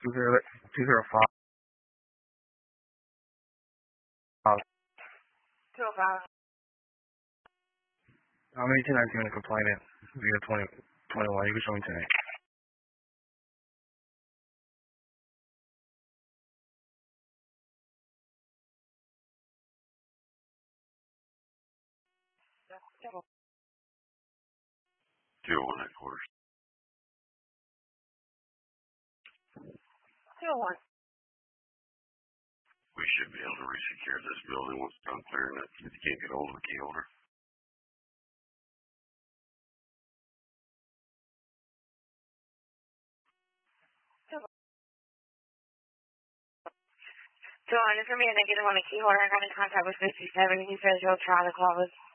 205. 205. How many 1019 to complain it? We got 21. You can show me tonight. Two one headquarters. 201. We should be able to resecure this building once it's done clearing it. If you can't get hold of the key holder. So, just for me, I didn't get him on the key holder. I got in contact with 57. He says he'll try to call us.